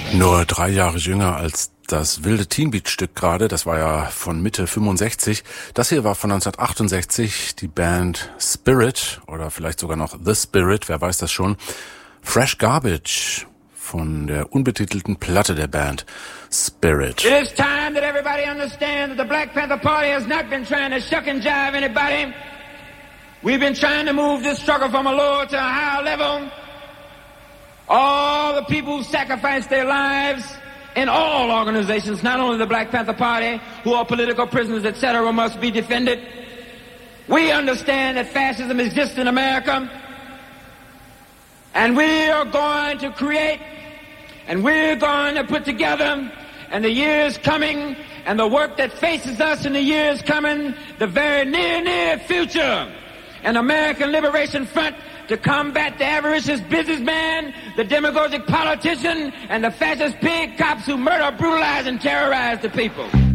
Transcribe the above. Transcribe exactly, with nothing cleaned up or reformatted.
Nur drei Jahre jünger als das wilde Teenbeat-Stück gerade, das war ja von Mitte fünfundsechzig. Das hier war von neunzehnhundertachtundsechzig, die Band Spirit oder vielleicht sogar noch The Spirit, wer weiß das schon. Fresh Garbage von der unbetitelten Platte der Band Spirit. It is time that everybody understands that the Black Panther Party has not been trying to shuck and jive anybody. We've been trying to move this struggle from a lower to a higher level. All the people who sacrificed their lives in all organizations, not only the Black Panther Party, who are political prisoners, et cetera, must be defended. We understand that fascism exists in America, and we are going to create, and we're going to put together, and the years coming, and the work that faces us in the years coming, the very near, near future, an American Liberation Front to combat the avaricious businessman, the demagogic politician, and the fascist pig cops who murder, brutalize, and terrorize the people.